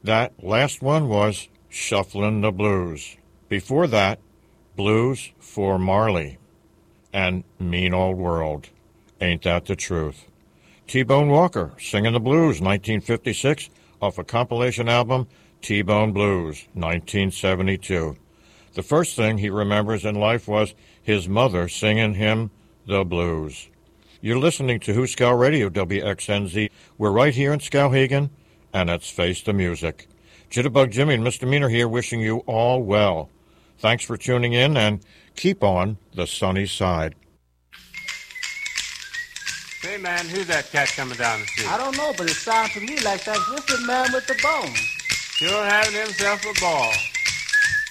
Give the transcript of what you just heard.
That last one was Shufflin' the Blues. Before that, Blues for Marley and Mean Old World. Ain't That the Truth? T-Bone Walker, Singing the Blues, 1956, off a compilation album, T-Bone Blues, 1972. The first thing he remembers in life was his mother singing him the blues. You're listening to Hooskow Radio, WXNZ. We're right here in Skowhegan, and it's Face the Music. Jitterbug Jimmy and Mr. Meaner here wishing you all well. Thanks for tuning in, and keep on the sunny side. Hey, man, who's that cat coming down the street? I don't know, but it sounds to me like that Whistling Man with the bone. Sure having himself a ball.